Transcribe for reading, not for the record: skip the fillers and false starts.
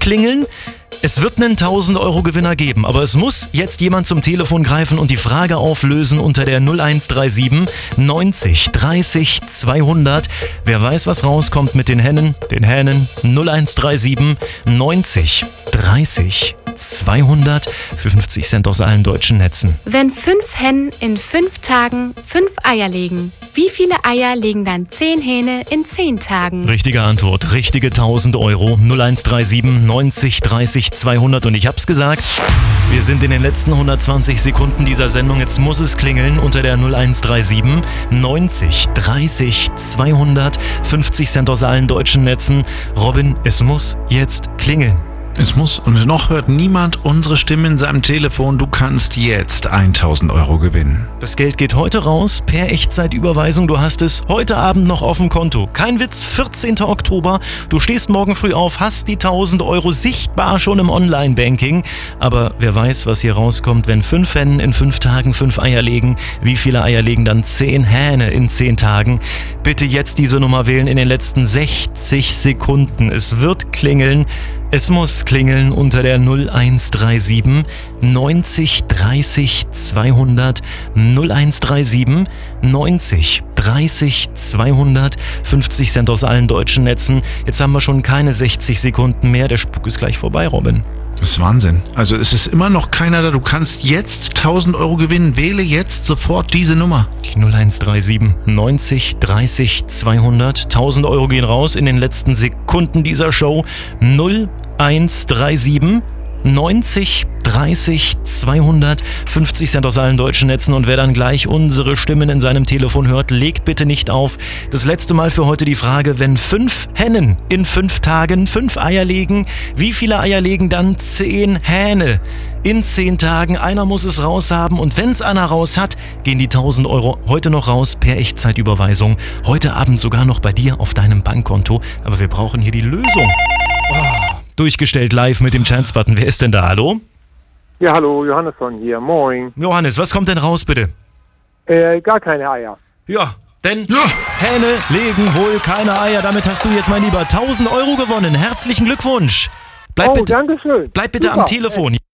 klingeln. Es wird einen 1000-Euro-Gewinner geben, aber es muss jetzt jemand zum Telefon greifen und die Frage auflösen unter der 0137 90 30 200. Wer weiß, was rauskommt mit den Hähnen? 0137 90 30 200 für 50 Cent aus allen deutschen Netzen. Wenn 5 Hennen in 5 Tagen 5 Eier legen, wie viele Eier legen dann 10 Hähne in 10 Tagen? Richtige Antwort, richtige 1000 Euro. 0137 90 30 200 und ich hab's gesagt, wir sind in den letzten 120 Sekunden dieser Sendung. Jetzt muss es klingeln unter der 0137 90 30 200, 50 Cent aus allen deutschen Netzen. Robin, es muss jetzt klingeln. Es muss, und noch hört niemand unsere Stimme in seinem Telefon. Du kannst jetzt 1000 Euro gewinnen. Das Geld geht heute raus per Echtzeitüberweisung. Du hast es heute Abend noch auf dem Konto. Kein Witz, 14. Oktober. Du stehst morgen früh auf, hast die 1000 Euro sichtbar schon im Online-Banking. Aber wer weiß, was hier rauskommt, wenn 5 Hennen in 5 Tagen 5 Eier legen. Wie viele Eier legen dann 10 Hähne in 10 Tagen? Bitte jetzt diese Nummer wählen in den letzten 60 Sekunden. Es wird klingeln. Es muss klingeln unter der 0137 90 30 200, 0137 90 30 200, 50 Cent aus allen deutschen Netzen. Jetzt haben wir schon keine 60 Sekunden mehr. Der Spuk ist gleich vorbei, Robin. Das ist Wahnsinn. Also es ist immer noch keiner da. Du kannst jetzt 1000 Euro gewinnen. Wähle jetzt sofort diese Nummer. 0137 90 30 200. 1000 Euro gehen raus in den letzten Sekunden dieser Show. 0137 90 30 200, 50 Cent aus allen deutschen Netzen. Und wer dann gleich unsere Stimmen in seinem Telefon hört, legt bitte nicht auf. Das letzte Mal für heute die Frage, wenn 5 Hennen in 5 Tagen 5 Eier legen, wie viele Eier legen dann 10 Hähne in 10 Tagen? Einer muss es raus haben und wenn es einer raus hat, gehen die 1000 Euro heute noch raus per Echtzeitüberweisung. Heute Abend sogar noch bei dir auf deinem Bankkonto. Aber wir brauchen hier die Lösung. Durchgestellt live mit dem Chance-Button. Wer ist denn da? Hallo? Ja, hallo, Johannesson hier. Moin. Johannes, was kommt denn raus, bitte? Gar keine Eier. Ja, denn Hähne legen wohl keine Eier. Damit hast du jetzt, mein Lieber, 1000 Euro gewonnen. Herzlichen Glückwunsch. Bleib bitte danke schön. Bleib bitte Super. am Telefon.